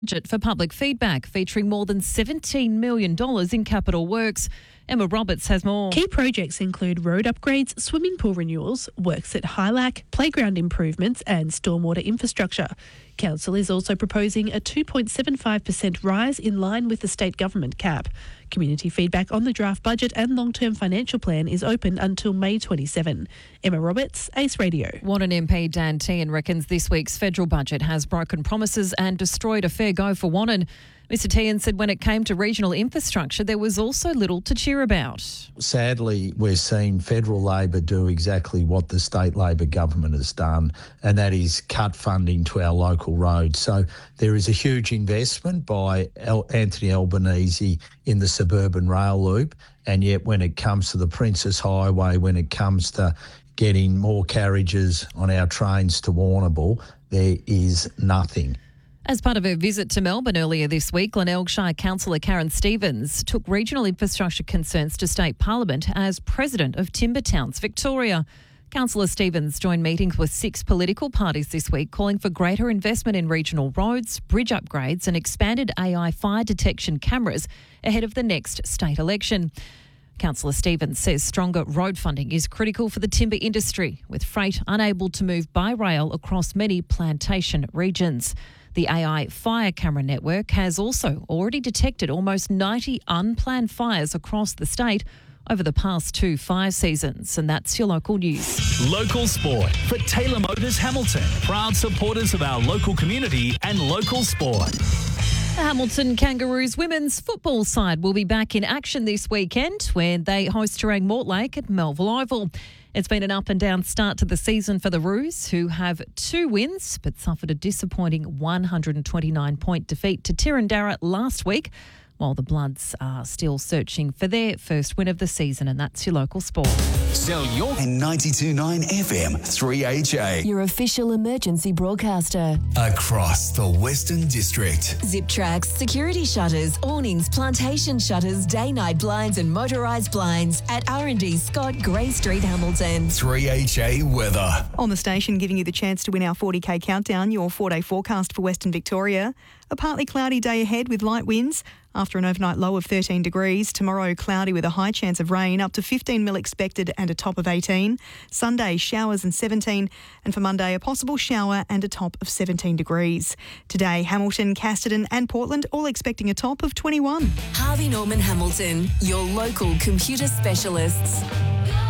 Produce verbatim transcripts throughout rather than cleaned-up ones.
Budget for public feedback, featuring more than seventeen million dollars in capital works. Emma Roberts has more. Key projects include road upgrades, swimming pool renewals, works at Hylac, playground improvements and stormwater infrastructure. Council is also proposing a two point seven five percent rise in line with the state government cap. Community feedback on the draft budget and long-term financial plan is open until May twenty-seventh. Emma Roberts, Ace Radio. Wannon M P Dan Tehan reckons this week's federal budget has broken promises and destroyed a fair go for Wannon. Mister Tehan said when it came to regional infrastructure, there was also little to cheer about. Sadly, we're seeing federal Labor do exactly what the state Labor government has done, and that is cut funding to our local roads. So there is a huge investment by El- Anthony Albanese in the suburban rail loop, and yet when it comes to the Princess Highway, when it comes to getting more carriages on our trains to Warrnambool, there is nothing. As part of her visit to Melbourne earlier this week, Glenelg Shire Councillor Karen Stevens took regional infrastructure concerns to State Parliament as President of Timber Towns Victoria. Councillor Stevens joined meetings with six political parties this week calling for greater investment in regional roads, bridge upgrades and expanded A I fire detection cameras ahead of the next state election. Councillor Stevens says stronger road funding is critical for the timber industry, with freight unable to move by rail across many plantation regions. The A I fire camera network has also already detected almost ninety unplanned fires across the state over the past two fire seasons. And that's your local news. Local sport for Taylor Motors Hamilton. Proud supporters of our local community and local sport. The Hamilton Kangaroos women's football side will be back in action this weekend when they host Terang Mortlake at Melville Oval. It's been an up and down start to the season for the Roos, who have two wins but suffered a disappointing one hundred twenty-nine point defeat to Tirrandarra last week, while the Bloods are still searching for their first win of the season, and that's your local sport. Sell your and ninety-two point nine F M three H A. Your official emergency broadcaster. Across the Western District. Zip Tracks, security shutters, awnings, plantation shutters, day-night blinds and motorised blinds at R and D Scott, Grey Street, Hamilton. three H A weather. On the station, giving you the chance to win our forty K countdown, your four-day forecast for Western Victoria. A partly cloudy day ahead with light winds. After an overnight low of thirteen degrees, tomorrow cloudy with a high chance of rain, up to fifteen mil expected and a top of eighteen. Sunday, showers and seventeen. And for Monday, a possible shower and a top of seventeen degrees. Today, Hamilton, Casterton and Portland all expecting a top of twenty-one. Harvey Norman Hamilton, your local computer specialists.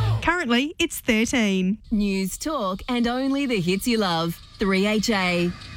Currently, it's thirteen. News, talk and only the hits you love. three H A.